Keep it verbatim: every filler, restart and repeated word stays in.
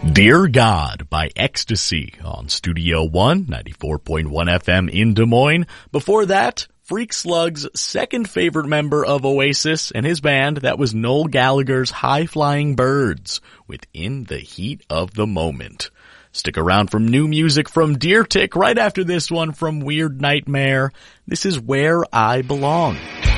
Dear God by Ecstasy on Studio One, ninety-four point one F M in Des Moines. Before that, Freak Slug's second favorite member of Oasis and his band, that was Noel Gallagher's High Flying Birds with In the Heat of the Moment. Stick around for new music from Deer Tick right after this one from Weird Nightmare. This is Where I Belong.